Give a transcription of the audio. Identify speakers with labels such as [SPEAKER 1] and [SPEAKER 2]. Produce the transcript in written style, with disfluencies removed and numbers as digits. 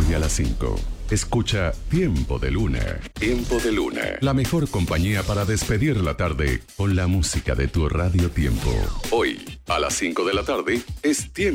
[SPEAKER 1] tarde a las 5. Escucha Tiempo de Luna. Tiempo de Luna. La mejor compañía para despedir la tarde con la música de tu Radio Tiempo. Hoy, a las 5 de la tarde, es Tiempo